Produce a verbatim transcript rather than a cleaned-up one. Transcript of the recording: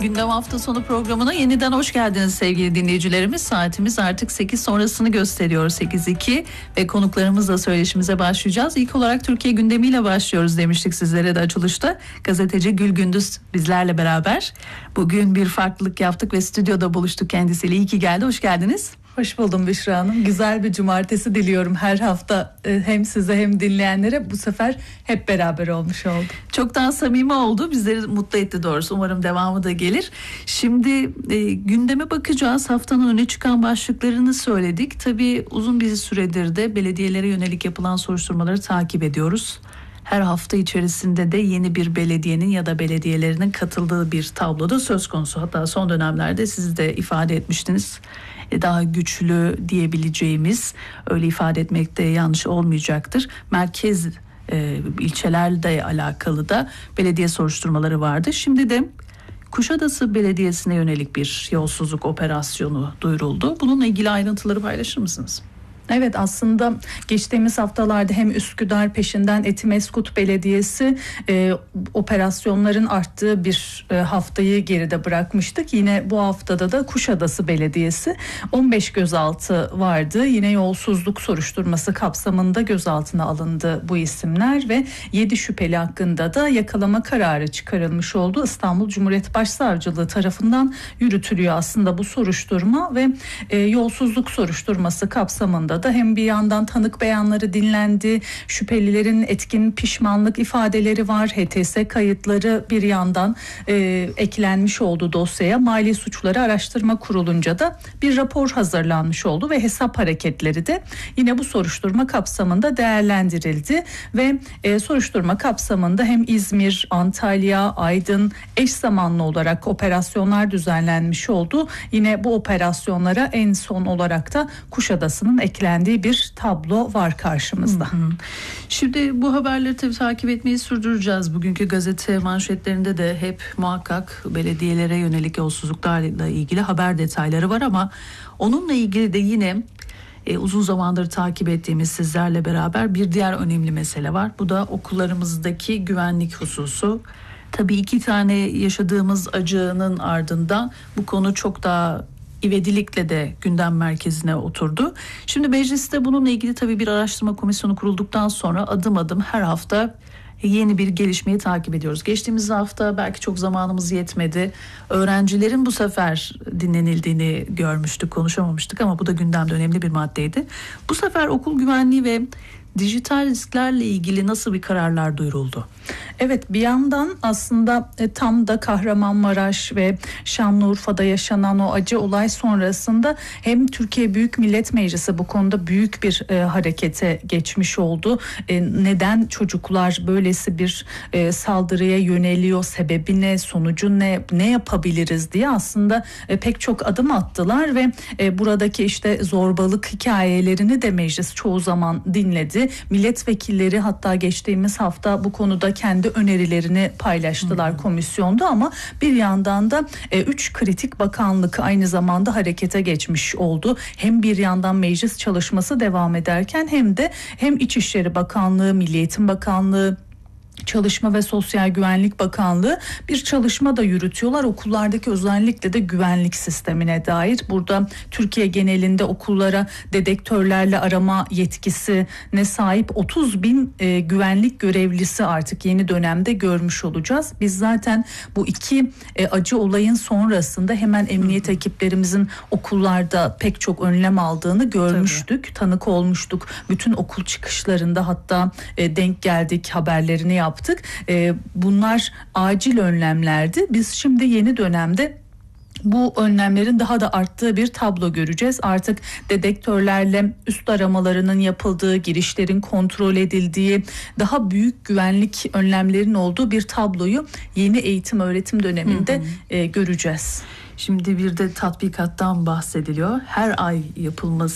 Gündem hafta sonu programına yeniden hoş geldiniz sevgili dinleyicilerimiz. Saatimiz artık sekiz sonrasını gösteriyor, sekiz iki ve konuklarımızla söyleşimize başlayacağız. İlk olarak Türkiye gündemiyle başlıyoruz demiştik sizlere de açılışta. Gazeteci Gül Gündüz bizlerle beraber. Bugün bir farklılık yaptık ve stüdyoda buluştuk kendisiyle. İyi ki geldi, hoş geldiniz. Hoş buldum Büşra Hanım. Güzel bir cumartesi diliyorum her hafta hem size hem dinleyenlere. Bu sefer hep beraber olmuş oldu. Çok daha samimi oldu. Bizleri mutlu etti doğrusu. Umarım devamı da gelir. Şimdi e, gündeme bakacağız. Haftanın öne çıkan başlıklarını söyledik. Tabii uzun bir süredir de belediyelere yönelik yapılan soruşturmaları takip ediyoruz. Her hafta içerisinde de yeni bir belediyenin ya da belediyelerinin katıldığı bir tabloda söz konusu. Hatta son dönemlerde siz de ifade etmiştiniz. Daha güçlü diyebileceğimiz, öyle ifade etmek de yanlış olmayacaktır, merkez e, ilçelerle alakalı da belediye soruşturmaları vardı. Şimdi de Kuşadası Belediyesi'ne yönelik bir yolsuzluk operasyonu duyuruldu. Bununla ilgili ayrıntıları paylaşır mısınız? Evet, aslında geçtiğimiz haftalarda hem Üsküdar peşinden Etimeskut Belediyesi e, operasyonların arttığı bir e, haftayı geride bırakmıştık. Yine bu haftada da Kuşadası Belediyesi on beş gözaltı vardı. Yine yolsuzluk soruşturması kapsamında gözaltına alındı bu isimler ve yedi şüpheli hakkında da yakalama kararı çıkarılmış oldu. İstanbul Cumhuriyet Başsavcılığı tarafından yürütülüyor aslında bu soruşturma ve e, yolsuzluk soruşturması kapsamında da hem bir yandan tanık beyanları dinlendi, şüphelilerin etkin pişmanlık ifadeleri var, H T S kayıtları bir yandan e, eklenmiş oldu dosyaya. Mali Suçları Araştırma Kurulu'nca da bir rapor hazırlanmış oldu ve hesap hareketleri de yine bu soruşturma kapsamında değerlendirildi ve e, soruşturma kapsamında hem İzmir, Antalya, Aydın eş zamanlı olarak operasyonlar düzenlenmiş oldu. Yine bu operasyonlara en son olarak da Kuşadası'nın eklendiği bir tablo var karşımızda. Hı hı. Şimdi bu haberleri tabii takip etmeyi sürdüreceğiz. Bugünkü gazete manşetlerinde de hep muhakkak belediyelere yönelik yolsuzluklarla ilgili haber detayları var ama onunla ilgili de yine e, uzun zamandır takip ettiğimiz sizlerle beraber bir diğer önemli mesele var. Bu da okullarımızdaki güvenlik hususu. Tabii iki tane yaşadığımız acının ardından bu konu çok daha ivedilikle de gündem merkezine oturdu. Şimdi mecliste bununla ilgili tabii bir araştırma komisyonu kurulduktan sonra adım adım her hafta yeni bir gelişmeyi takip ediyoruz. Geçtiğimiz hafta belki çok zamanımız yetmedi. Öğrencilerin bu sefer dinlenildiğini görmüştük, konuşamamıştık ama bu da gündemde önemli bir maddeydi. Bu sefer okul güvenliği ve dijital risklerle ilgili nasıl bir kararlar duyuruldu? Evet, bir yandan aslında e, tam da Kahramanmaraş ve Şanlıurfa'da yaşanan o acı olay sonrasında hem Türkiye Büyük Millet Meclisi bu konuda büyük bir e, harekete geçmiş oldu. E, neden çocuklar böylesi bir e, saldırıya yöneliyor, sebebi ne, sonucu ne, ne yapabiliriz diye aslında e, pek çok adım attılar ve e, buradaki işte zorbalık hikayelerini de meclis çoğu zaman dinledi. Milletvekilleri hatta geçtiğimiz hafta bu konuda kendi önerilerini paylaştılar hmm. komisyonda ama bir yandan da e, üç kritik bakanlık aynı zamanda harekete geçmiş oldu. Hem bir yandan meclis çalışması devam ederken hem de hem İçişleri Bakanlığı, Milli Eğitim Bakanlığı, Çalışma ve Sosyal Güvenlik Bakanlığı bir çalışma da yürütüyorlar. Okullardaki özellikle de güvenlik sistemine dair. Burada Türkiye genelinde okullara dedektörlerle arama yetkisine sahip otuz bin e, güvenlik görevlisi artık yeni dönemde görmüş olacağız. Biz zaten bu iki e, acı olayın sonrasında hemen emniyet Hı-hı. ekiplerimizin okullarda pek çok önlem aldığını görmüştük. Tabii. Tanık olmuştuk. Bütün okul çıkışlarında hatta e, denk geldik, haberlerini yaptık. yaptık. Ee, bunlar acil önlemlerdi. Biz şimdi yeni dönemde bu önlemlerin daha da arttığı bir tablo göreceğiz. Artık dedektörlerle üst aramalarının yapıldığı, girişlerin kontrol edildiği, daha büyük güvenlik önlemlerinin olduğu bir tabloyu yeni eğitim öğretim döneminde hı hı. E, göreceğiz. Şimdi bir de tatbikattan bahsediliyor. Her ay yapılması